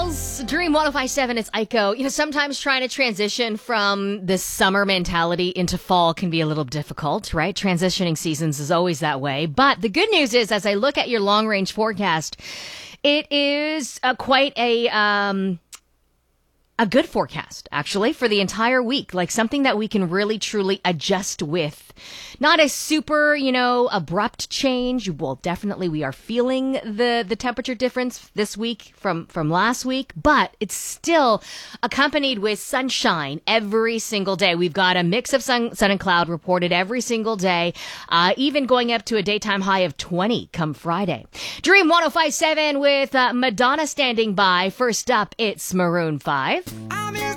Girls, Dream 105.7, it's Aiko. You know, sometimes trying to transition from this summer mentality into fall can be a little difficult, right? Transitioning seasons is always that way. But the good news is, as I look at your long-range forecast, it is quite a good forecast, actually, for the entire week. Like something that we can really, truly adjust with. Not a super, abrupt change. Well, definitely we are feeling the temperature difference this week from last week, but it's still accompanied with sunshine every single day. We've got a mix of sun and cloud reported every single day, even going up to a daytime high of 20 come Friday. Dream 105.7 with Madonna standing by. First up, it's Maroon 5. I'm in